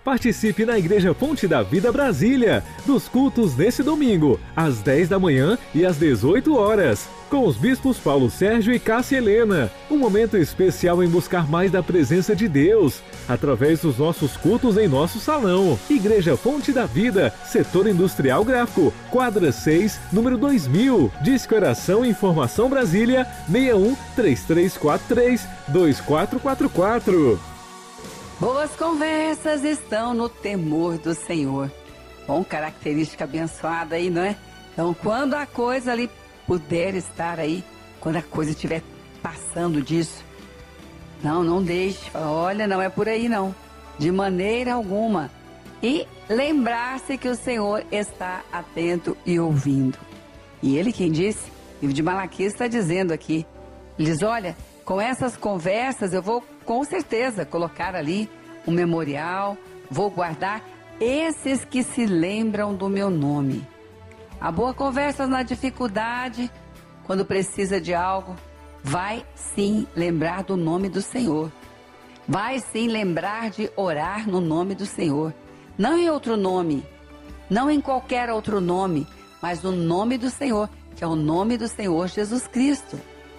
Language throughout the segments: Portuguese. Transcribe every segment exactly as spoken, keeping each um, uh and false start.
Participe na Igreja Fonte da Vida Brasília, dos cultos nesse domingo, às dez da manhã e às dezoito horas, com os bispos Paulo Sérgio e Cássia Helena. Um momento especial em buscar mais da presença de Deus, através dos nossos cultos em nosso salão. Igreja Fonte da Vida, Setor Industrial Gráfico, quadra seis, número dois mil. Disque Oração e Informação Brasília, seis um três três quatro três dois quatro quatro quatro. Boas conversas estão no temor do Senhor. Bom, característica abençoada aí, não é? Então, quando a coisa ali puder estar aí, quando a coisa estiver passando disso, não, não deixe. Olha, não é por aí não, de maneira alguma. E lembrar-se que o Senhor está atento e ouvindo. E Ele quem disse, o livro de Malaquias está dizendo aqui, ele diz, olha, com essas conversas eu vou com certeza colocar ali um memorial, vou guardar esses que se lembram do meu nome. A boa conversa na dificuldade, quando precisa de algo, vai sim lembrar do nome do Senhor. Vai sim lembrar de orar no nome do Senhor. Não em outro nome, não em qualquer outro nome, mas no nome do Senhor, que é o nome do Senhor Jesus Cristo.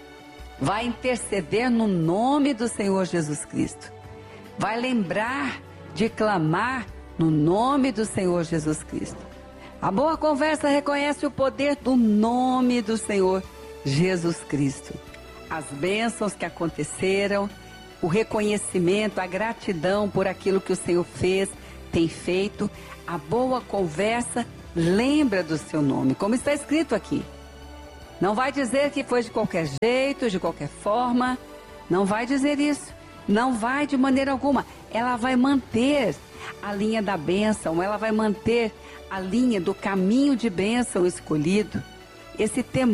Vai interceder no nome do Senhor Jesus Cristo. Vai lembrar de clamar no nome do Senhor Jesus Cristo. A boa conversa reconhece o poder do nome do Senhor Jesus Cristo. As bênçãos que aconteceram, o reconhecimento, a gratidão por aquilo que o Senhor fez, tem feito. A boa conversa lembra do seu nome, como está escrito aqui. Não vai dizer que foi de qualquer jeito, de qualquer forma. Não vai dizer isso. Não vai de maneira alguma. Ela vai manter a linha da bênção. Ela vai manter a linha do caminho de bênção escolhido. Esse temor